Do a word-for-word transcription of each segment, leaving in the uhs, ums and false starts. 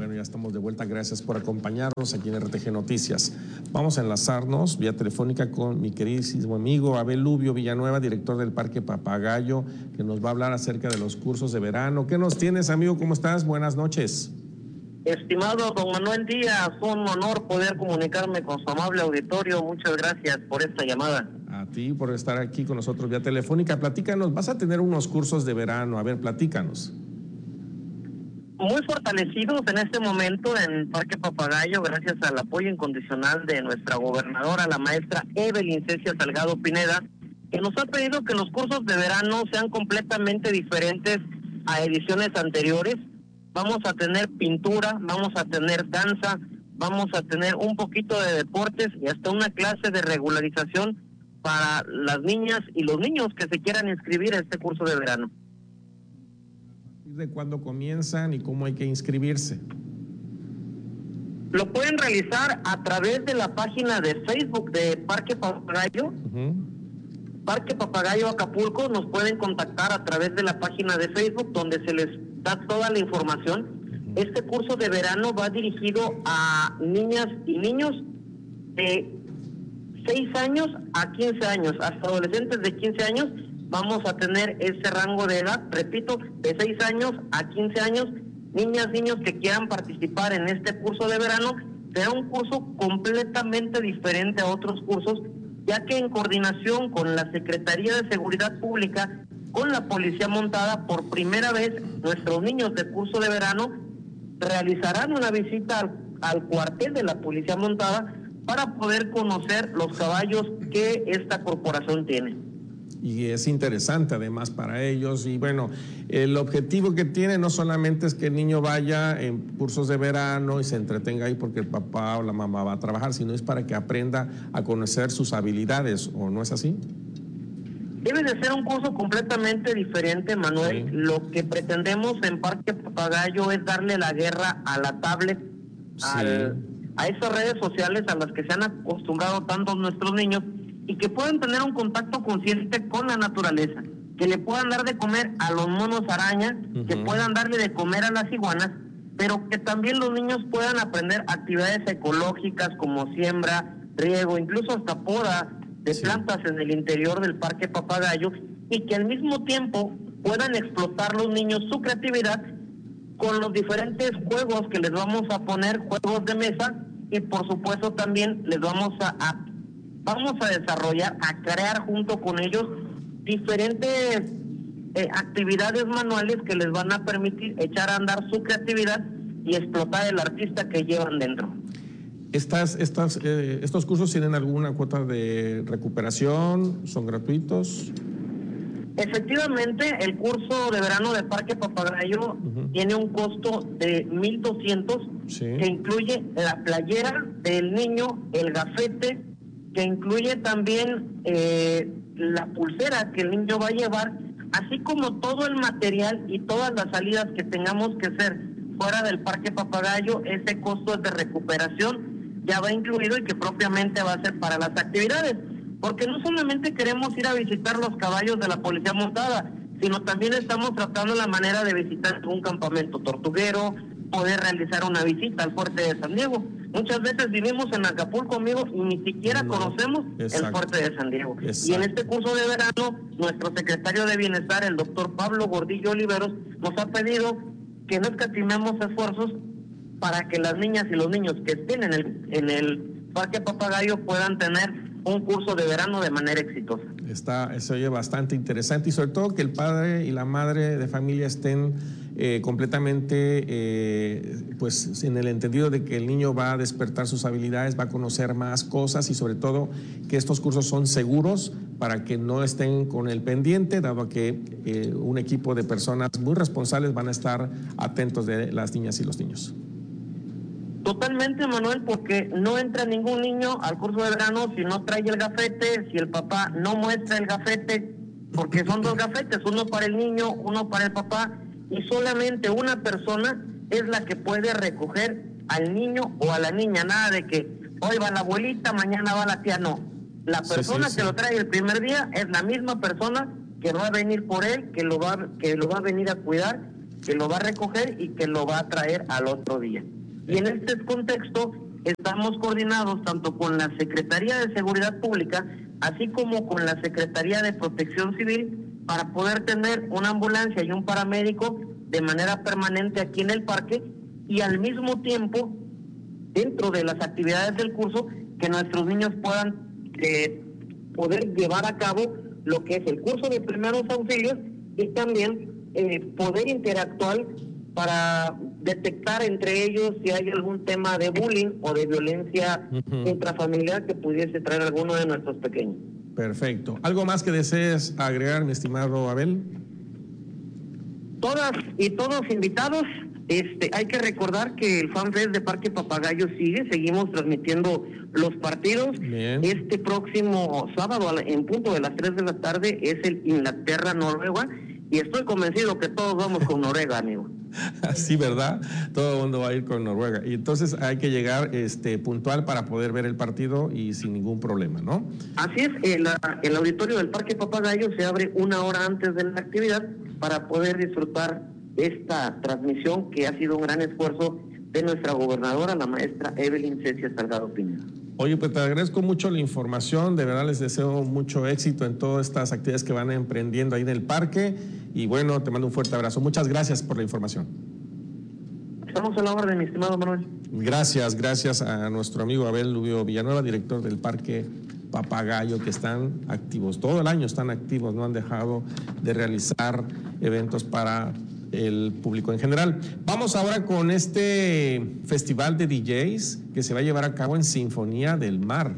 Bueno, ya estamos de vuelta. Gracias por acompañarnos aquí en R T G Noticias. Vamos a enlazarnos vía telefónica con mi queridísimo amigo Abel Lubio Villanueva, director del Parque Papagayo, que nos va a hablar acerca de los cursos de verano. ¿Qué nos tienes, amigo? ¿Cómo estás? Buenas noches. Estimado don Manuel Díaz, un honor poder comunicarme con su amable auditorio. Muchas gracias por esta llamada. A ti por estar aquí con nosotros vía telefónica. Platícanos, vas a tener unos cursos de verano. A ver, platícanos. Muy fortalecidos en este momento en Parque Papagayo, gracias al apoyo incondicional de nuestra gobernadora, la maestra Evelyn Cecia Salgado Pineda, que nos ha pedido que los cursos de verano sean completamente diferentes a ediciones anteriores. Vamos a tener pintura, vamos a tener danza, vamos a tener un poquito de deportes y hasta una clase de regularización para las niñas y los niños que se quieran inscribir a este curso de verano. ¿De cuándo comienzan y cómo hay que inscribirse? Lo pueden realizar a través de la página de Facebook de Parque Papagayo. Uh-huh. Parque Papagayo Acapulco, nos pueden contactar a través de la página de Facebook donde se les da toda la información. Uh-huh. Este curso de verano va dirigido a niñas y niños de seis años a quince años, hasta adolescentes de quince años. Vamos a tener ese rango de edad, repito, de seis años a quince años, niñas, niños que quieran participar en este curso de verano. Será un curso completamente diferente a otros cursos, ya que en coordinación con la Secretaría de Seguridad Pública, con la Policía Montada, por primera vez nuestros niños de curso de verano realizarán una visita al, al cuartel de la Policía Montada para poder conocer los caballos que esta corporación tiene. Y es interesante además para ellos. Y bueno, el objetivo que tiene no solamente es que el niño vaya en cursos de verano y se entretenga ahí porque el papá o la mamá va a trabajar, sino es para que aprenda a conocer sus habilidades, ¿o no es así? Debe de ser un curso completamente diferente, Manuel. Sí. Lo que pretendemos en Parque Papagayo es darle la guerra a la tablet, sí. al, a esas redes sociales a las que se han acostumbrado tantos nuestros niños, y que puedan tener un contacto consciente con la naturaleza, que le puedan dar de comer a los monos araña, uh-huh. que puedan darle de comer a las iguanas, pero que también los niños puedan aprender actividades ecológicas como siembra, riego, incluso hasta poda de sí. plantas en el interior del Parque Papagayo, y que al mismo tiempo puedan explotar los niños su creatividad con los diferentes juegos que les vamos a poner, juegos de mesa, y por supuesto también les vamos a, a Vamos a desarrollar, a crear junto con ellos diferentes eh, actividades manuales que les van a permitir echar a andar su creatividad y explotar el artista que llevan dentro. Estas, estas, eh, ¿Estos cursos tienen alguna cuota de recuperación? ¿Son gratuitos? Efectivamente, el curso de verano de Parque Papagayo uh-huh. tiene un costo de mil doscientos, sí. que incluye la playera del niño, el gafete, que incluye también eh, la pulsera que el niño va a llevar, así como todo el material y todas las salidas que tengamos que hacer fuera del Parque Papagayo. Ese costo de recuperación ya va incluido y que propiamente va a ser para las actividades, porque no solamente queremos ir a visitar los caballos de la Policía Montada, sino también estamos tratando la manera de visitar un campamento tortuguero, poder realizar una visita al fuerte de San Diego. Muchas veces vivimos en Acapulco, amigos, y ni siquiera no, conocemos exacto. el fuerte de San Diego. Exacto. Y en este curso de verano, nuestro secretario de Bienestar, el doctor Pablo Gordillo Oliveros, nos ha pedido que no escatimemos esfuerzos para que las niñas y los niños que estén en el, en el Parque Papagayo puedan tener un curso de verano de manera exitosa. Está, se oye bastante interesante, y sobre todo que el padre y la madre de familia estén eh, completamente eh, pues en el entendido de que el niño va a despertar sus habilidades, va a conocer más cosas, y sobre todo que estos cursos son seguros para que no estén con el pendiente, dado que eh, un equipo de personas muy responsables van a estar atentos de las niñas y los niños. Totalmente, Manuel, porque no entra ningún niño al curso de verano si no trae el gafete, si el papá no muestra el gafete, porque son dos gafetes, uno para el niño, uno para el papá, y solamente una persona es la que puede recoger al niño o a la niña. Nada de que hoy va la abuelita, mañana va la tía, no. La persona sí, sí, sí. que lo trae el primer día es la misma persona que va a venir por él, que lo va, que lo va a venir a cuidar, que lo va a recoger y que lo va a traer al otro día. Y en este contexto estamos coordinados tanto con la Secretaría de Seguridad Pública, así como con la Secretaría de Protección Civil, para poder tener una ambulancia y un paramédico de manera permanente aquí en el parque, y al mismo tiempo, dentro de las actividades del curso, que nuestros niños puedan eh, poder llevar a cabo lo que es el curso de primeros auxilios, y también eh, poder interactuar para detectar entre ellos si hay algún tema de bullying o de violencia uh-huh. intrafamiliar que pudiese traer alguno de nuestros pequeños. Perfecto. ¿Algo más que desees agregar, mi estimado Abel? Todas y todos invitados. Este, hay que recordar que el FanFest de Parque Papagayo sigue, seguimos transmitiendo los partidos. Bien. Este próximo sábado en punto de las tres de la tarde es el Inglaterra-Noruega, y estoy convencido que todos vamos con Noruega, amigo. Sí, ¿verdad? Todo el mundo va a ir con Noruega. Y entonces hay que llegar este, puntual para poder ver el partido y sin ningún problema, ¿no? Así es, el, el auditorio del Parque Papagayo se abre una hora antes de la actividad para poder disfrutar esta transmisión, que ha sido un gran esfuerzo de nuestra gobernadora, la maestra Evelyn Cecia Salgado Pineda. Oye, pues te agradezco mucho la información, de verdad les deseo mucho éxito en todas estas actividades que van emprendiendo ahí en el parque, y bueno, te mando un fuerte abrazo. Muchas gracias por la información. Estamos a la orden, mi estimado Manuel. Gracias, gracias a nuestro amigo Abel Lubio Villanueva, director del Parque Papagayo, que están activos, todo el año están activos, no han dejado de realizar eventos para el público en general. Vamos ahora con este festival de D Js que se va a llevar a cabo en Sinfonía del Mar.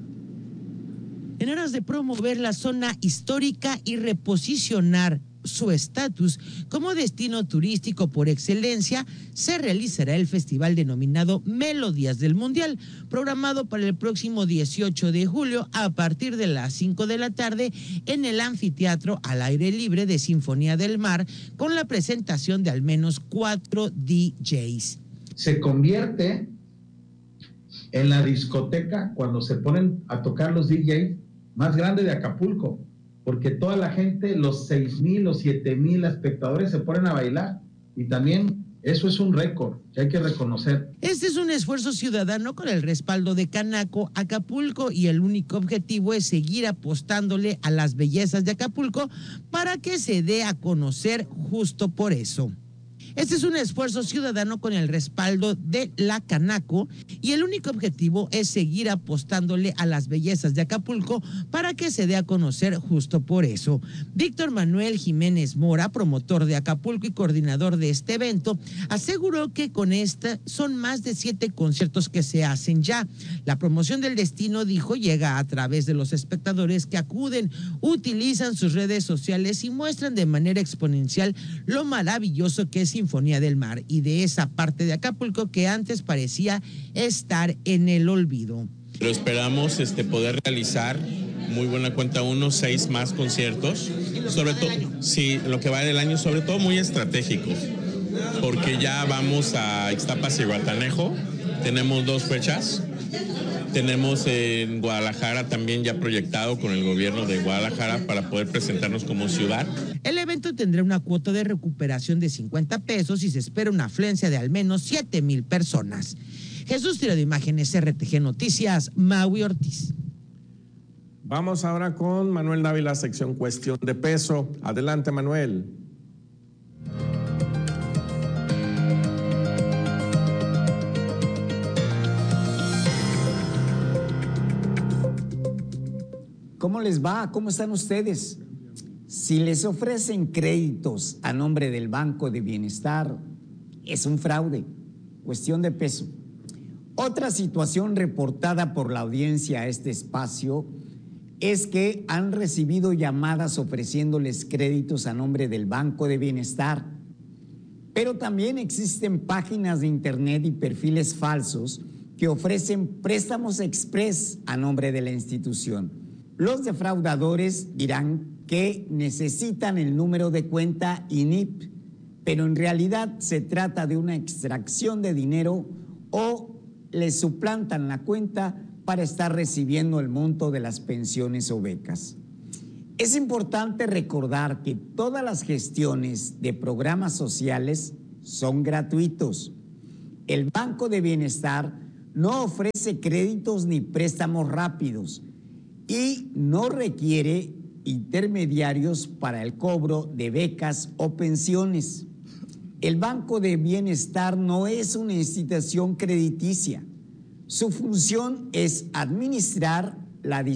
En aras de promover la zona histórica y reposicionar su estatus como destino turístico por excelencia, se realizará el festival denominado Melodías del Mundial, programado para el próximo dieciocho de julio a partir de las cinco de la tarde en el anfiteatro al aire libre de Sinfonía del Mar, con la presentación de al menos cuatro D Js. Se convierte en la discoteca, cuando se ponen a tocar los D Js, más grande de Acapulco, porque toda la gente, los seis mil o siete mil espectadores se ponen a bailar, y también eso es un récord que hay que reconocer. Este es un esfuerzo ciudadano con el respaldo de Canaco Acapulco, y el único objetivo es seguir apostándole a las bellezas de Acapulco para que se dé a conocer justo por eso. Este es un esfuerzo ciudadano con el respaldo de la Canaco, y el único objetivo es seguir apostándole a las bellezas de Acapulco para que se dé a conocer justo por eso. Víctor Manuel Jiménez Mora, promotor de Acapulco y coordinador de este evento, aseguró que con esta son más de siete conciertos que se hacen ya. La promoción del destino, dijo, llega a través de los espectadores que acuden, utilizan sus redes sociales y muestran de manera exponencial lo maravilloso que es Sinfonía del Mar y de esa parte de Acapulco que antes parecía estar en el olvido. Pero esperamos este, poder realizar, muy buena cuenta, unos seis más conciertos, sobre todo, sí, lo que va del año, sobre todo muy estratégicos, porque ya vamos a Ixtapas y Guatanejo, tenemos dos fechas. Tenemos en Guadalajara también ya proyectado con el gobierno de Guadalajara para poder presentarnos como ciudad. El evento tendrá una cuota de recuperación de cincuenta pesos y se espera una afluencia de al menos siete mil personas. Jesús Tiro de Imágenes, R T G Noticias, Maui Ortiz. Vamos ahora con Manuel Dávila, sección Cuestión de Peso. Adelante, Manuel. ¿Cómo les va? ¿Cómo están ustedes? Si les ofrecen créditos a nombre del Banco de Bienestar, es un fraude. Cuestión de peso. Otra situación reportada por la audiencia a este espacio es que han recibido llamadas ofreciéndoles créditos a nombre del Banco de Bienestar. Pero también existen páginas de internet y perfiles falsos que ofrecen préstamos express a nombre de la institución. Los defraudadores dirán que necesitan el número de cuenta I N I P, pero en realidad se trata de una extracción de dinero o les suplantan la cuenta para estar recibiendo el monto de las pensiones o becas. Es importante recordar que todas las gestiones de programas sociales son gratuitos El Banco de Bienestar no ofrece créditos ni préstamos rápidos y no requiere intermediarios para el cobro de becas o pensiones. El Banco de Bienestar no es una institución crediticia. Su función es administrar la